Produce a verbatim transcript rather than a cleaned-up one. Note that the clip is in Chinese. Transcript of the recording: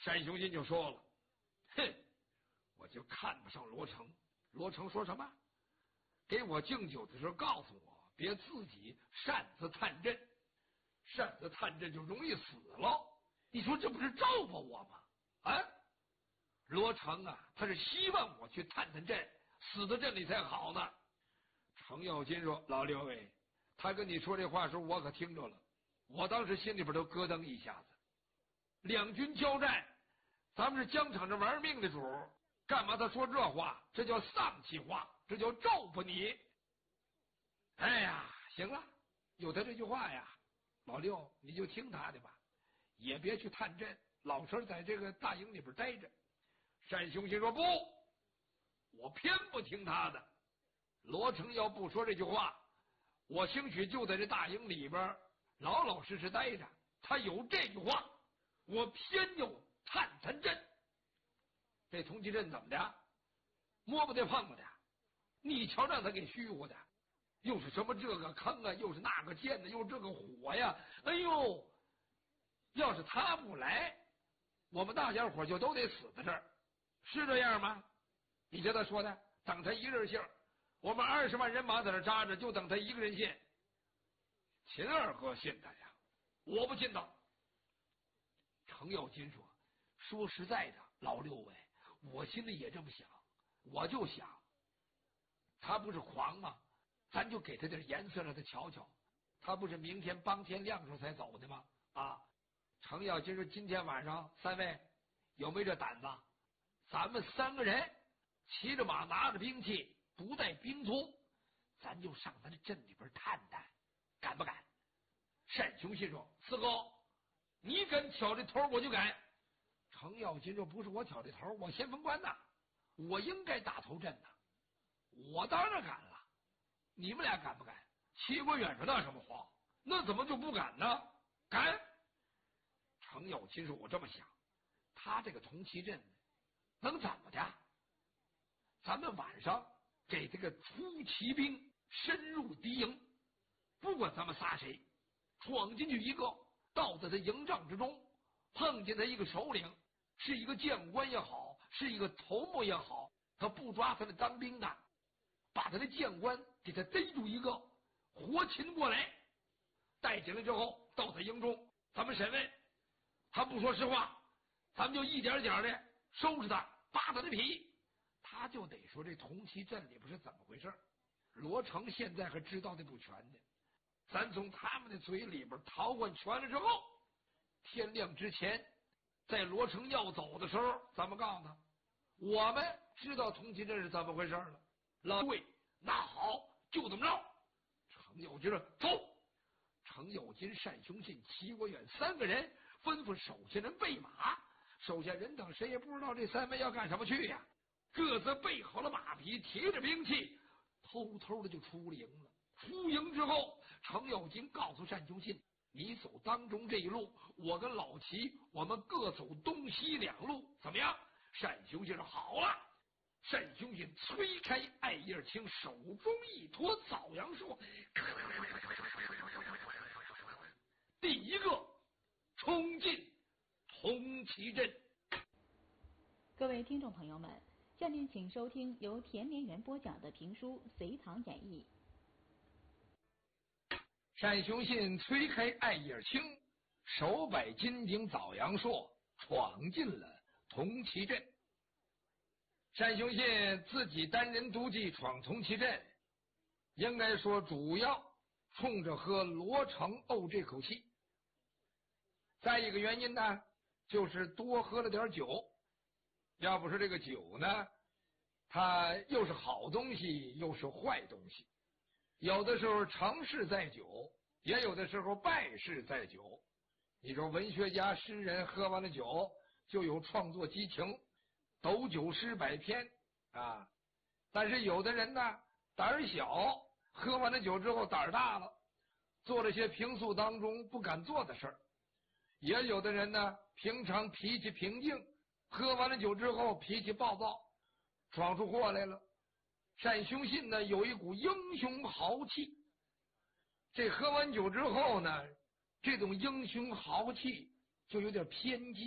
单雄信就说了：“哼，我就看不上罗成。罗成说什么？给我敬酒的时候告诉我，别自己擅自探阵，擅自探阵就容易死了。你说这不是招吧我吗？啊，罗成啊，他是希望我去探探阵，死在阵里才好呢。”程咬金说：“老六位，他跟你说这话时候，我可听着了，我当时心里边都咯噔一下子。两军交战，咱们是疆场着玩命的主，干嘛他说这话？这叫丧气话，这叫咒吧你！哎呀，行了，有他这句话呀，老六你就听他的吧，也别去探阵，老实在这个大营里边待着。”单雄信说：“不，我偏不听他的。罗成要不说这句话，我兴许就在这大营里边老老实实待着。他有这句话，我偏要探探阵。这通缉阵怎么的？摸不得碰不得，你瞧让他给虚乎的，又是什么这个坑啊，又是那个箭呢，又是这个火呀！哎呦，要是他不来，我们大家伙就都得死在这儿，是这样吗？你叫他说的，等他一人信，我们二十万人马在这扎着，就等他一个人信。秦二哥信他呀，我不信他。”程咬金说：“说实在的，老六位，我心里也这么想，我就想，他不是狂吗？咱就给他点颜色让他瞧瞧，他不是明天帮天亮时候才走的吗？啊！”程咬金说：“今天晚上三位有没有这胆子？咱们三个人骑着马，拿着兵器，不带兵卒，咱就上他的阵里边探探，敢不敢？”单雄信说：“四哥，你敢挑这头，我就敢。”程咬金说：“不是我挑这头，我先锋官呐，我应该打头阵呐，我当然敢了。你们俩敢不敢？”齐国远说：“那什么话？那怎么就不敢呢？敢！”程咬金说：“我这么想，他这个铜旗阵能怎么的？咱们晚上给这个出骑兵深入敌营，不管咱们仨谁闯进去一个，到在他营帐之中，碰见他一个首领，是一个将官也好，是一个头目也好，他不抓他的当兵的，把他的将官给他逮住一个，活擒过来，带进来之后到他营中，咱们审问，他不说实话，咱们就一点点的收拾他，扒他的皮，他就得说这铜旗阵里边是怎么回事。罗成现在还知道的不全呢，咱从他们的嘴里边逃过全了之后，天亮之前，在罗成要走的时候，咱们告诉他，我们知道铜旗阵是怎么回事了。老魏，那好，就这么着。程咬金说：“走。”程咬金、单雄信、齐国远三个人吩咐手下人备马，手下人等谁也不知道这三位要干什么去呀，各自备好了马匹，提着兵器，偷偷的就出了营了。出营之后，程咬金告诉单雄信：“你走当中这一路，我跟老齐我们各走东西两路，怎么样？”单雄信说：“好了。”单雄信推开艾叶青，手中一托枣阳树，第一个冲进铜旗阵。 各位听众朋友们，下面请收听由田连元播讲的评书《隋唐演义》。 单雄信推开艾叶青，手摆金顶枣阳树，闯进了铜旗阵。单雄信自己单人独骑闯铜旗阵，应该说主要冲着喝罗成沤这口气。再一个原因呢，就是多喝了点酒。要不是这个酒呢，它又是好东西又是坏东西，有的时候成事在酒，也有的时候败事在酒。你说文学家诗人喝完了酒就有创作激情，斗酒诗百篇啊，但是有的人呢胆儿小，喝完了酒之后胆儿大了，做了些平素当中不敢做的事儿。也有的人呢平常脾气平静，喝完了酒之后脾气暴躁，闯出祸来了。单雄信呢有一股英雄豪气，这喝完酒之后呢，这种英雄豪气就有点偏激。